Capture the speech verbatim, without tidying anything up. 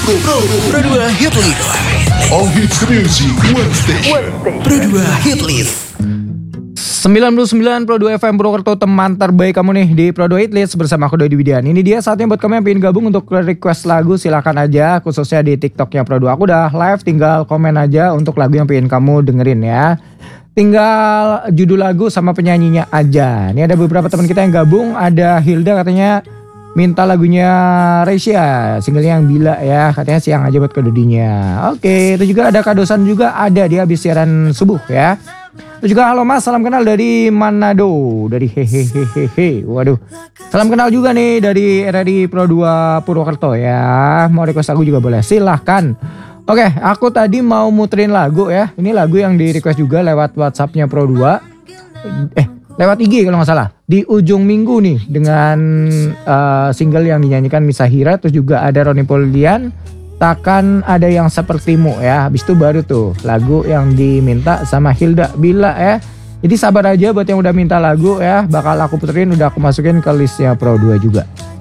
Pro, Pro dua Hit List. All hits music, one station. Pro dua Hit List. sembilan puluh sembilan Pro dua F M Purwokerto, teman terbaik kamu nih di Pro dua Hit List bersama aku Dodi Widian. Ini dia saatnya buat kamu yang pengen gabung untuk request lagu, silakan aja, khususnya di TikToknya Pro dua. Aku udah live, tinggal komen aja untuk lagu yang pengen kamu dengerin ya. Tinggal judul lagu sama penyanyinya aja. Ini ada beberapa teman kita yang gabung. Ada Hilda katanya minta lagunya Reisha, singlenya yang Bila ya, katanya siang aja buat kedodinya. Oke, itu juga ada Kadosan juga ada, dia habis siaran subuh ya. Itu juga halo Mas, salam kenal dari Manado, dari hehehehehe. Waduh, salam kenal juga nih dari R R I Pro dua Purwokerto ya. Mau request lagu juga boleh, silahkan. Oke, aku tadi mau muterin lagu ya. Ini lagu yang di request juga lewat WhatsAppnya Pro dua. Eh, lewat I G kalau nggak salah. Di ujung minggu nih dengan uh, single yang dinyanyikan Misahira. Terus juga ada Ronnie Polidian, Takkan Ada Yang Sepertimu ya. Habis itu baru tuh lagu yang diminta sama Hilda Bila ya. Jadi sabar aja buat yang udah minta lagu ya. Bakal aku puterin, udah aku masukin ke listnya Pro dua juga.